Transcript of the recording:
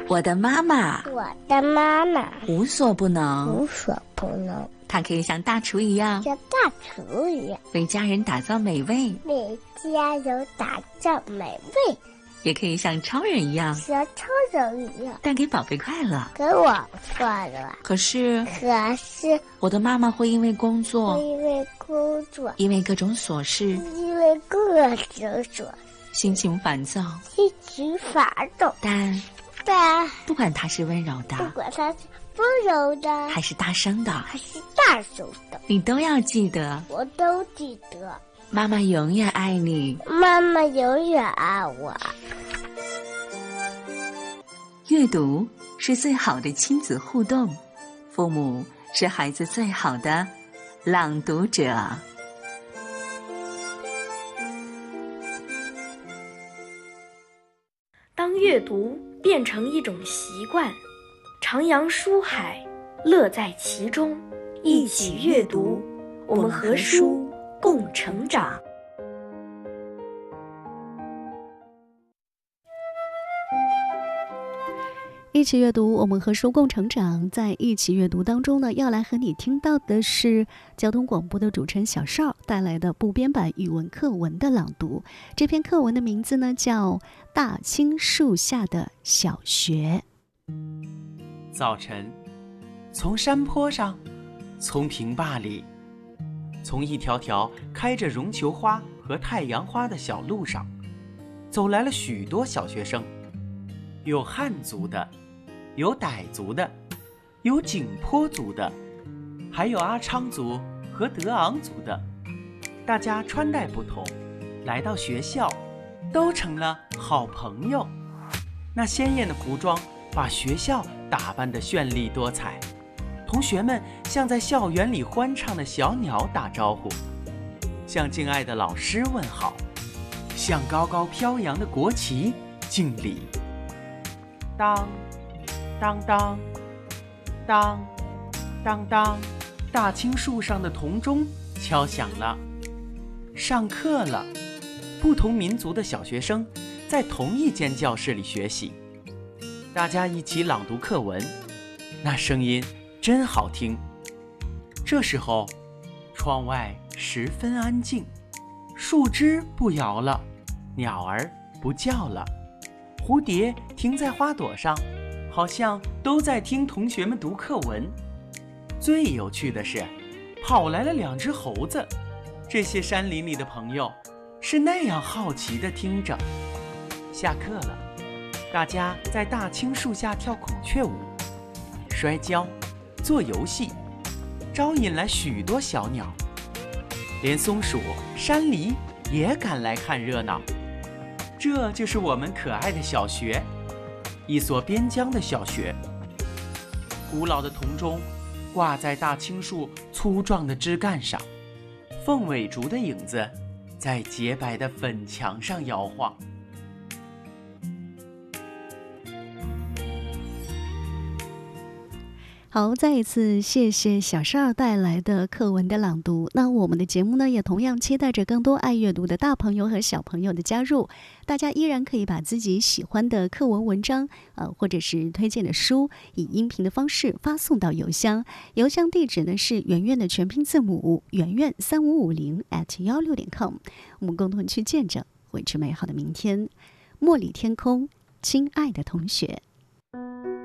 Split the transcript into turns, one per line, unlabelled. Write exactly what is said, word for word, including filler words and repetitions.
我的妈妈，
我的妈妈
无所不能，
无所不能，
她可以像大厨一样，
像大厨一样，
为家人打造美味，
为家人打造美味，
也可以像超人一样，
像超人一样，
带给宝贝快乐，
给我快乐。
可是，
可是
我的妈妈会因为工作，
因为工作，
因为各种琐事，
因为各种琐事，
心情烦躁，
心情烦躁。
但
但
不管她是温柔的，
不管它是温柔的，
还是大声的，
还是大声的，
你都要记得，
我都记得。
妈妈永远爱你，
妈妈永远爱我。
阅读是最好的亲子互动，父母是孩子最好的朗读者。
当阅读变成一种习惯，徜徉书海，乐在其中，一起阅读，我们和书共成长。
一起阅读，我们和书共成长。在一起阅读当中呢，要来和你听到的是交通广播的主持人小邵带来的部编版语文课文的朗读。这篇课文的名字呢叫《大青树下的小学》。
早晨，从山坡上，从平坝里，从一条条开着绒球花和太阳花的小路上，走来了许多小学生，有汉族的，有傣族的，有景颇族的，还有阿昌族和德昂族的。大家穿戴不同，来到学校，都成了好朋友。那鲜艳的服装把学校打扮得绚丽多彩，同学们像在校园里欢唱的小鸟打招呼，向敬爱的老师问好，向高高飘扬的国旗敬礼。当当当当当当，大青树上的铜钟敲响了，上课了。不同民族的小学生在同一间教室里学习，大家一起朗读课文，那声音真好听。这时候，窗外十分安静，树枝不摇了，鸟儿不叫了，蝴蝶停在花朵上，好像都在听同学们读课文。最有趣的是，跑来了两只猴子，这些山林里的朋友是那样好奇地听着。下课了，大家在大青树下跳孔雀舞、摔跤、做游戏，招引来许多小鸟，连松鼠、山狸也赶来看热闹。这就是我们可爱的小学，一所边疆的小学。古老的铜钟挂在大青树粗壮的枝干上，凤尾竹的影子在洁白的粉墙上摇晃。
好，再一次谢谢小邵带来的课文的朗读。那我们的节目呢，也同样期待着更多爱阅读的大朋友和小朋友的加入。大家依然可以把自己喜欢的课文文章，呃，或者是推荐的书，以音频的方式发送到邮箱。邮箱地址呢是圆圆的全拼字母圆圆三五五零 at 幺六点 com。我们共同去见证，绘制美好的明天。茉莉天空，亲爱的同学。